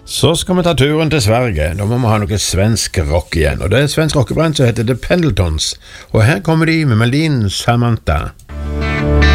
Så skal vi ta turen til Sverige. Da må vi ha noe svensk rock igjen. Og det er svensk rockeband som heter The Pendletons. Og her kommer de med melodien Samantha.